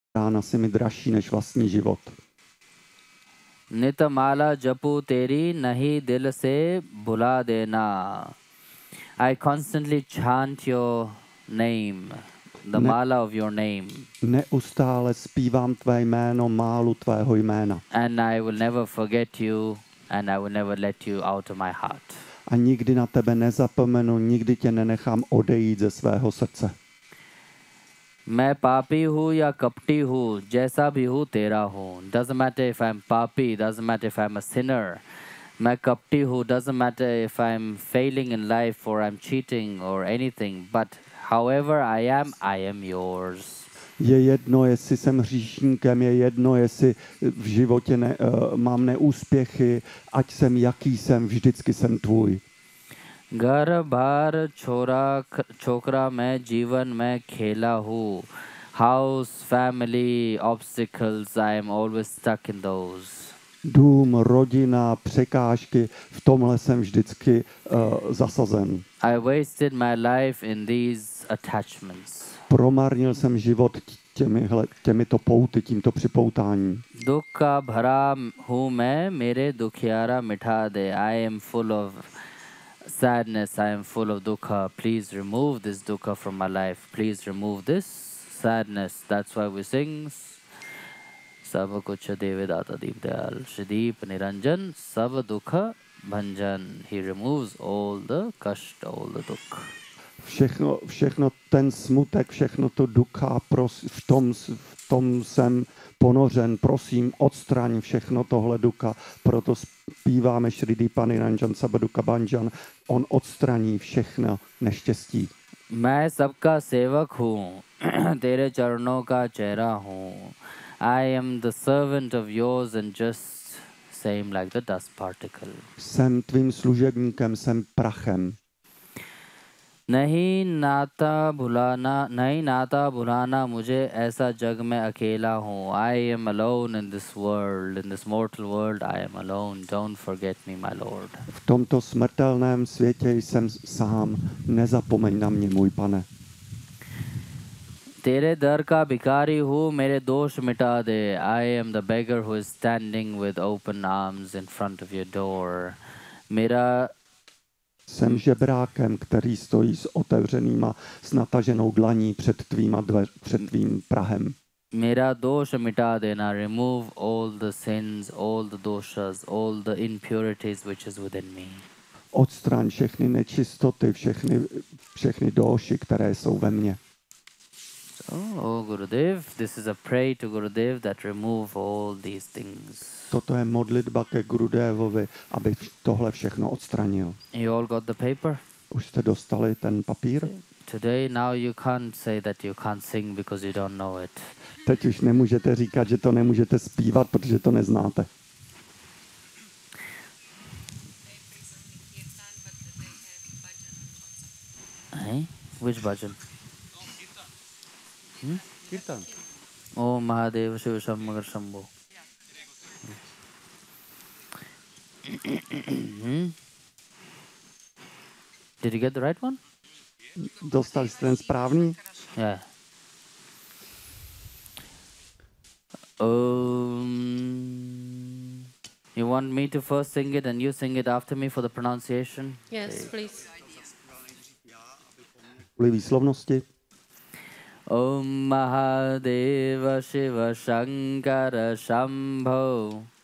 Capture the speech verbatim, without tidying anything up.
rána si mi dražší než vlastní život. नित माला जपू तेरी नहीं दिल से भुला देना. I constantly chant your name, the Ne- mala of your name, Neustále zpívám tvé jméno, málu tvého jména. and I will never forget you, and I will never let you out of my heart. A nikdy na tebe nezapomenu, nikdy tě nenechám odejít ze svého srdce. मैं पापी हूँ या कपटी हूँ, जैसा भी हूँ तेरा हूँ. Doesn't matter if I'm पापी, doesn't matter if I'm a sinner. मैं कपटी हूँ, doesn't matter if I'm failing in life or I'm cheating or anything. But however I am, I am yours. Je jedno, jestli jsem hříšníkem, je jedno, jestli v životě ne, uh, mám neúspěchy, ať jsem jaký jsem, vždycky jsem tvůj. घर बार छोरा छोकरा मैं जीवन में खेला हूँ. House, family, obstacles, I am always stuck in those. Dům, rodina, překážky, v tomhle jsem vždycky uh, zasazen. I wasted my life in these attachments. Promarnil jsem život těmihle, těmito pouty, tímto připoutáním. दुख का भरा हूँ मैं, मेरे दुखियारा मिठा दे. I am full of sadness, I am full of dukha. Please remove this dukha from my life. Please remove this sadness. That's why we sing Sab kuch Deve Data Deep Dayal Shri Deep Niranjan Sab Dukha Bhanjan. He removes all the kashta, all the dukha. Všechno, všechno ten smutek, všechno to dukha, pros, v, tom, v tom jsem ponořen, prosím, odstraň všechno tohle duka, proto zpíváme Shri Deepa Niranjan Sabadukha Bhanjan, on odstraní všechno neštěstí. मैं सबका सेवक हूँ, तेरे चरणों का चेहरा हूँ. I am the servant of yours and just same like the dust particle. Jsem tvým služebníkem, jsem prachem. नहीं नाता भुलाना नहीं नाता भुलाना मुझे ऐसा जग में अकेला हूँ. I am alone in this world, in this mortal world. I am alone. Don't forget me, my Lord. V tomto smrtelném světě jsem sám, nezapomeň na mě, můj pane. तेरे दर का भिखारी हूँ, मेरे दोष मिटा दे. I am the beggar who is standing with open arms in front of your door. मेरा Jsem žebrákem, který stojí s otevřenýma, s nataženou dlaní před tvýma dveř, před tvým prahem. मेरा दोष मिटा देना. Remove all the sins, all the doshas, all the impurities which is within me. Odstraň všechny nečistoty, všechny, všechny doši, které jsou ve mně. So, oh Gurudev, this is a prayer to Gurudev that remove all these things. Toto je modlitba ke Gurudevovi, aby tohle všechno odstranil. You all got the paper? Už jste dostali ten papír? Today, now you can't say that you can't sing because you don't know it. Teď už nemůžete říkat, že to nemůžete zpívat, protože to neznáte. Hey? Which bhajan? Hmm? Kirtan. Oh Mahadev Shiva Shammagar Shambho. Hmm? Did you get the right one? Dostali jste ten správný? Yeah. Um, you want me to first sing it and you sing it after me for the pronunciation? Yes, please. Kvůli výslovnosti. Om Mahadeva Shiva Shankara Shambho